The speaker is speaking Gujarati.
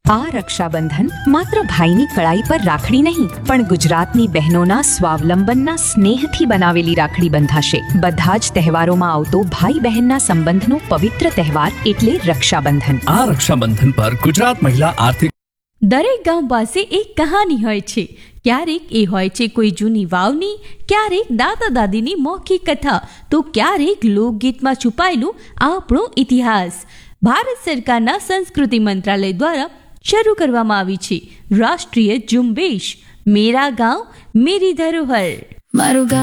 આ રક્ષાબંધન માત્ર ભાઈની કળાઈ પર રાખડી નહીં, પણ ગુજરાતની બહેનોના સ્વાવલંબનના સ્નેહથી બનાવેલી રાખડી બંધાશે. બધા જ તહેવારોમાં આવતો ભાઈ બહેનના સંબંધનો પવિત્ર તહેવાર એટલે રક્ષાબંધન. આ રક્ષાબંધન પર ગુજરાત મહિલા આર્થિક દરેક ગામ પાસે એક કહાની હોય છે. ક્યારેક એ હોય છે કોઈ જૂની વાવની, ક્યારેક દાદા દાદીની મૌખિક કથા, તો ક્યારેક લોકગીતમાં છુપાયેલું આપણો ઇતિહાસ. ભારત સરકારના સંસ્કૃતિ મંત્રાલય દ્વારા શરૂ કરવામાં આવી છે રાષ્ટ્રીય ઝુંબેશ મેરા ગાંવ મેરી ધરોહર. મારું ગામ